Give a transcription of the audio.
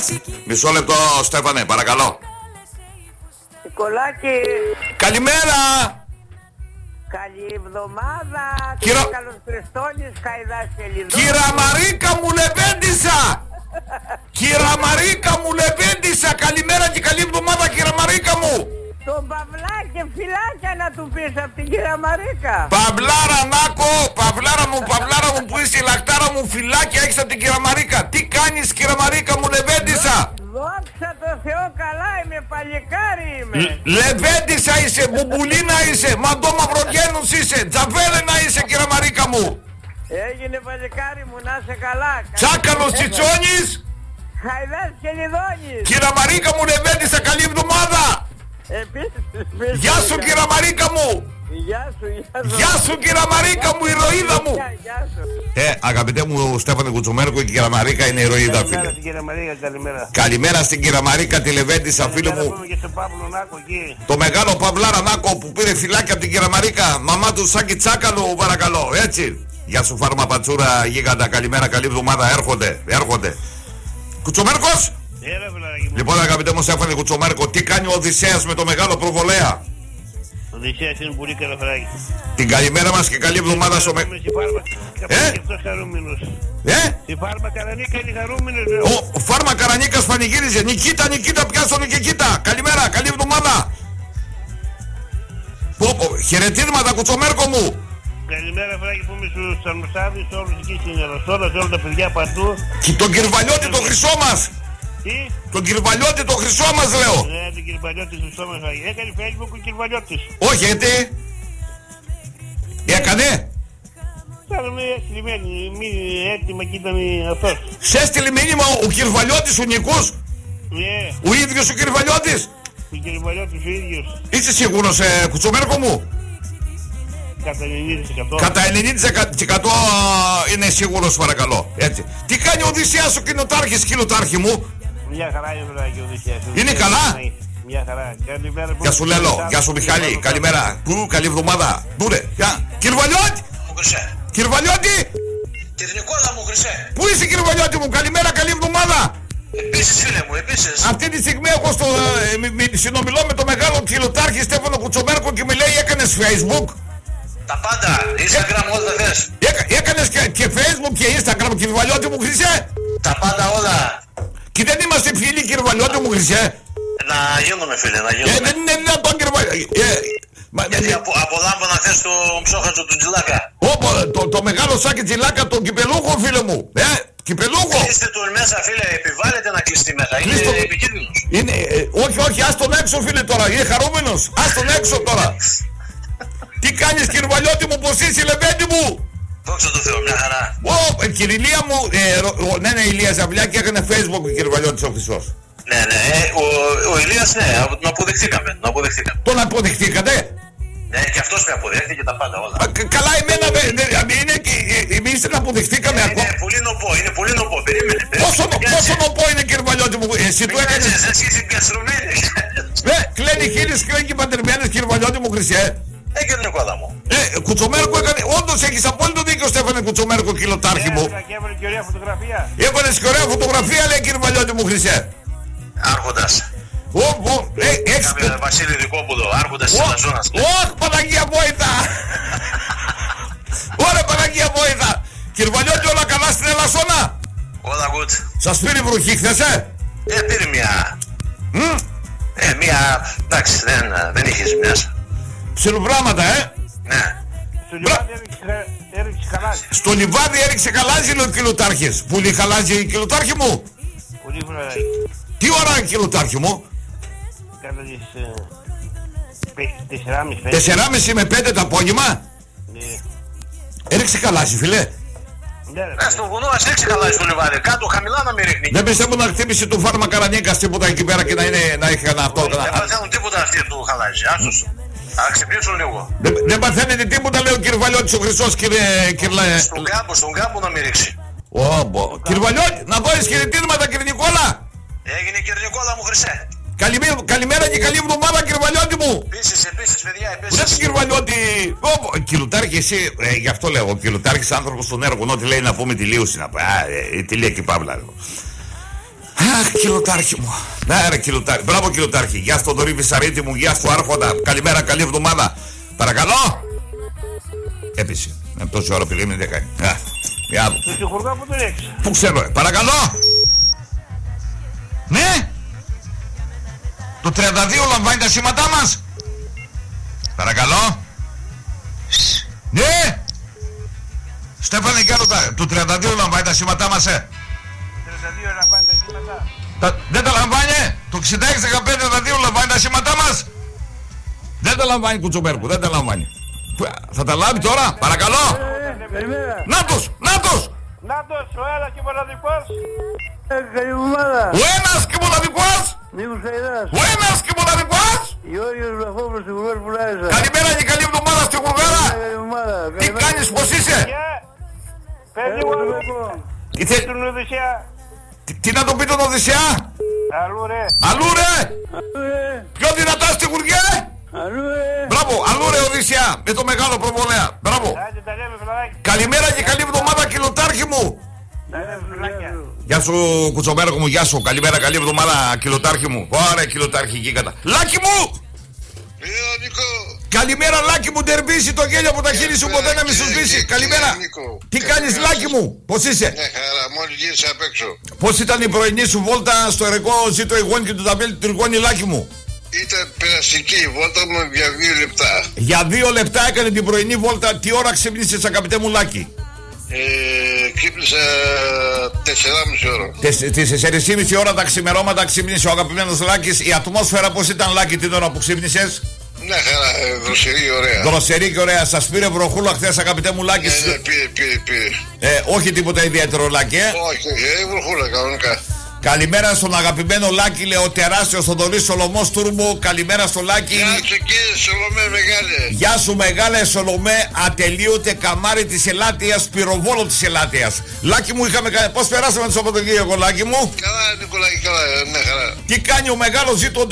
Μισό λεπτό, Στέφανε, παρακαλώ. Νικολάκη. Καλημέρα. Καλή εβδομάδα. Κύρα... Καλώς Χριστόνης, Χαϊδάς και Λιδός. Κύρα Μαρίκα μου λεβέντισα. Κύρα Μαρίκα μου λεβέντισα. Καλημέρα και καλή εβδομάδα, κύρα Μαρίκα μου. Τον Παυλάκη φυλάκια να του πεις από την κυρία Μαρίκα. Παυλάρα Νάκο, παυλάρα μου που είσαι η λακτάρα μου, φυλάκια έχεις από την κυρία Μαρίκα. Τι κάνεις, κυρία Μαρίκα μου λεβέντισα? Δόξα τω Θεώ, καλά είμαι, παλικάρι είμαι. Λεβέντισα είσαι, μπουμπουλίνα είσαι, μαντό μαυρογένους είσαι, τζαβέλενα είσαι, κυρία Μαρίκα μου. Έγινε παλικάρι μου, να είσαι καλά. Τσάκαλος Τσιτσόνης. Χαϊδάς και Λιδώνης. Κυρία Μαρίκα μου λεβέντισα, καλή εβδομάδα. Επίσης, Γεια σου, κυρία Μαρίκα μου. Γεια σου, κυρία Μαρίκα μου, ηρωίδα μου. Αγαπητέ μου Στέφανε Κουτσομέρκο, η κυρία Μαρίκα είναι ηρωίδα, φίλε. Καλημέρα στην κυρία Μαρίκα, καλημέρα. Καλημέρα στην κυρία Μαρίκα, τη λεβέντισα, φίλε μου. Και στον Παύλο Νάκο εκεί. Το μεγάλο Παυλάρα Νάκο που πήρε φυλάκια από την κυρία Μαρίκα. Μαμά του Σάκη Τσάκαλου, παρακαλώ, έτσι. Γεια σου, Φάρμα Πατσούρα, γίγαντα, καλημέρα, καλή εβδομάδα. Έρχονται. Κουτσομέρκος. Λοιπόν, αγαπητέ μου Στέφανε Κουτσομέρκο, τι κάνει ο Οδυσσέας με το μεγάλο προβολέα? Ο Οδυσσέας είναι πολύ καλά φράγι. Την καλημέρα μας και καλή εβδομάδα στο με... Η Φάρμα Καρανίκα είναι χαρούμενος. Ο Φάρμα Καρανίκας πανηγύριζε. Νικήτα, πιάσανε και κοίτα. Καλημέρα, καλή εβδομάδα. Χαιρετίσματα, Κουτσομέρκο μου. Καλημέρα φράγι που είμαι στους Αρμοστάδες, όλους εκεί στην Ελαστόλα, σε όλα τα παιδιά παντού. Και τον Κυρβαλιώτη το χρυσό μας. Τι? Τον Κυρβαλιώτη το χρυσό μας, λέω. Ναι, τον Κυρβαλιώτη το χρυσό μας. Έκανε Facebook ο Κυρβαλιώτης. Όχι, γιατί έκανε. Κάναμε έστειλη έτοιμα και ήταν αυτός. Σε έστειλε μήνυμα ο Κυρβαλιώτης ο Νικούς. Ναι. Ο ίδιος ο Κυρβαλιώτης. Ο Κυρβαλιώτης ο ίδιος. Είσαι σίγουρος, Κουτσομέρκο μου? Κατά 90%. Κατά 90% είναι σίγουρος, παρακαλώ. Έτσι. Τι κάνει ο Οδυσσέας ο κοινοτάρχης, κοινοτάρχη μου? Μια χαρά είναι βράδυ ο Οδυσσέας. Είναι καλά. Μια χαρά. Καλημέρα. Γεια σου Λέλο, γεια σου Μιχάλη, καλημέρα. Καλή εβδομάδα. Τούρε, Κυρβαλιώτη! Κυρβαλιώτη! Κύριε Νικόλα μου, Χρυσέ. Πού είσαι, Κυρβαλιώτη μου, καλημέρα, καλή εβδομάδα. Επίσης, φίλε μου, επίσης. Αυτή τη στιγμή εγώ συνομιλώ με το μεγάλο κοινοτάρχη Στέφανο Κουτσομέρκο και μου λέει έκανες Facebook. Τα πάντα, Instagram, όλα τα θες. Έκανες και Facebook και Instagram, Κυρβαλιώτη μου, Χρυσέ. Τα πάντα όλα. Και δεν είμαστε φίλοι, Κυρβαλιώτη μου, Χρυσέ. Να γίνουμε, φίλε, να γίνουμε. Δεν είναι δυνατόν, Κυρβαλιώτη. Γιατί απολάμβω να θες το ψόχατζο του Τζιλάκα. Το μεγάλο σάκι Τζιλάκα, τον κυπελούχο, φίλε μου. Κυπελούχο. Κλείστε τον μέσα, φίλε, επιβάλλεται να κλειστεί μέσα. Είναι επικίνδυνος. Όχι, ας τον έξω, φίλε, τώρα. Είναι χαρούμενος. Ας τον έξω τώρα. Τι κάνεις, Κυρβαλιώτη μου, πως είσαι, λεβέντη μου? Δόξα τω Θεώ, μια χαρά. Κυρία μου, ναι, Ηλία Ζαβλιάκη έκανε Facebook ο Κυρβαλιώτης ο Χρυσός. Ναι, ο Ηλίας, ναι, τον αποδεχτήκαμε. Τον αποδεχτήκατε? Ναι, και αυτός με αποδέχτηκε τα πάντα όλα. Καλά, εμείς δεν αποδεχτήκαμε ακόμα. Είναι πολύ νοπό, περίμενε. Πόσο νοπό είναι, Κυρβαλιώτη μου, εσύ του έκανες? Εσύ πιαστρωμένη. Κλαίνει χίλιες, κλαίνει και παντρεμένες, Κυρβαλιώτη μου, Χρυσέ. Κύριε Νικόλα μου. Κουτσομέρκο έκανε, όντως έχεις απόλυτο δίκιο, Στέφανε Κουτσομέρκο, κιλοτάρχη μου. Και έβαλε και ωραία φωτογραφία. Έβαλες και ωραία φωτογραφία, λέει, Κυρβαλιώτη μου, Χρυσέ. Άρχοντας. Είχαμε Βασίλη Δικόπουλο, άρχοντας της Ελασσόνας. Ωχ, Παναγία βόηθα. Ωραία, Παναγία βόηθα. Κυρβαλιώτη, όλα καλά στην Ελασσόνα? Όλα good. Σας πήρε βροχή χθες, πήρε μια. Μια, εντάξει, δεν είχε ζημιάς. Ψιλοπράγματα, Ναι. Στο λιβάδι έριξε χαλάζι. Στο λιβάδι έριξε χαλάζι, λέει ο κιλοτάρχης. Πολύ χαλάζι, κιλοτάρχη μου. Πολύ βραδάκι. Τι ώρα, κιλοτάρχη μου? Κάτα τις 4.30 με 5 το απόγευμα. Ναι. Έριξε χαλάζι, φίλε. Στον βουνό ας ρίξει καλά στο λιβάδι. Κάτω χαμηλά να μην ρίχνει. Δεν πιστεύω να χτύπησε του Φάρμα Καρανίκας τίποτα εκεί πέρα και να έχει κανένα αυτό. Δεν παθαίνουν τίποτα αυτοί του χαλάζι. Άσους. Θα ξυπνήσουν λίγο. Δεν παθαίνετε τίποτα, λέει ο Κυρβαλιώτης ο Χρυσός, κύριε. Στον κάμπο να μην ρίξει. Κυρβαλιώτη, να δώσεις χαιρετίσματα, κύριε Νικόλα. Έγινε, κύριε Νικόλα μου, Χρυσέ. Καλημέρα και καλή εβδομάδα, Κυρβαλιώτη μου. Επίσης, παιδιά, επίσης. Κυρβαλιώτη, Κιλουτάρχη, εσύ, γι' αυτό λέω, ο Κιλουτάρχης άνθρωπος στον έργο, ό,τι λέει να πούμε τη λίωση, τη λέει και η Παύλα. Αχ, κιλοτάρχη μου. Ναι, ρε κιλοτάρχη. Μπράβο, κιλοτάρχη. Γεια στο Θοδωρή Βυσσαρίτη μου, γεια στο Άρχοντα. Καλημέρα, καλή εβδομάδα. Παρακαλώ. Έπεισε. Με τόση ώρα πηγαίνει δεν κάνει. Για δω. Του συγχουργά που τον έχεις. Πού ξέρω, παρακαλώ. Ναι. Το 32 λαμβάνει τα σήματά μας. Παρακαλώ. Ναι. Στέφανε κι άλλο το 32 λαμβάνει τα σήματά μας, 32 λαμβάνει τα σήματα. Δεν τα λαμβάνει. Το 66-15-32 λαμβάνει τα σήματά μας. Δεν τα λαμβάνει, Κουτσομπέρκου, δεν τα λαμβάνει. Θα τα λάβει τώρα, παρακαλώ. Νάτος, Νάτος. Νάτος, ο ένας και μοναδικός. Καλή εβδομάδα. Ο ένας και μοναδικός. Νίκος Σαϊδάς. Ο ένας και μοναδικός. Γεώργιος Βλαχόπουλος του Κουργάρ Πουλάρισα. Καλημέρα και καλή εβδομάδα στη Κουργάρα. Καλή εβδομάδα. Τι κάνεις, πως είσαι? Παιδί μου, τον Οδυσσέα. Τι να τον πει τον Οδυσσέα? Αλλού ρε. Αλλού ρε. Πιο δυνατά στη Γουργέ. Μπράβο, αλλού ρε Οδυσσέα. Με το μεγάλο προβολέα. Μπράβο. Άντε τα λέμε φιλαράκι. Καλημέρα και καλή εβδομάδα, κιλοτάρχη μου. Τα λέμε φιλάκια. Γεια σου, Κουτσομπέρκο μου, γεια σου. Καλημέρα, καλή εβδομάδα, κιλοτάρχη μου. Ωραία, κιλοτάρχη εκεί κατά. Λάκι μου! Νίκο. Καλημέρα, Λάκι μου, ντερβίσει το γέλιο από τα χείλη σου, ποτέ να μη σου σβήσει. Καλημέρα. Τι κάνεις, Λάκι μου, πώς είσαι? Ναι, χαρά, μόλις γύρισα απ' έξω. Πώς ήταν η πρωινή σου βόλτα στο ερικό ζήτο Ιγόνη και του ταμπέλι του Τριγώνη, Λάκι μου? Ήταν περαστική η βόλτα μου για 2 λεπτά. Για 2 λεπτά έκανε την πρωινή βόλτα. Τι ώρα ξύπνησες, αγαπητέ μου Λάκη? Ξύπνησα 4,5 ώρα. Τις 4,5 ώρα τα ξημερώματα ξύπνησε ο αγαπημένος Λάκης. Η ατμόσφαιρα πώς ήταν, Λάκη, την ώρα που ξύπνησες? Ναι, χαρά, δροσερή, ωραία. Δροσερή και ωραία. Σας πήρε βροχούλα χθες, αγαπητέ μου Λάκη? Ναι, πήρε. Όχι τίποτα ιδιαίτερο, Λάκη, Όχι, βροχούλα κανονικά. Καλημέρα στον αγαπημένο Λάκη, λέει ο τεράστιος Θοδωρής Σολωμός Τούρμπο. Καλημέρα στο Λάκη. Γεια σου κύριε Σολομέ μεγάλε. Γεια σου μεγάλε Σολομέ, ατελείωτε καμάρι της Ελάτειας, πυροβόλο της Ελάτειας. Λάκη μου, πώς περάσαμε το Σαββατοκύριακο, Λάκη μου? Καλά Νικολάκη, καλά, ναι χαρά. Τι κάνει ο μεγάλος ζήτων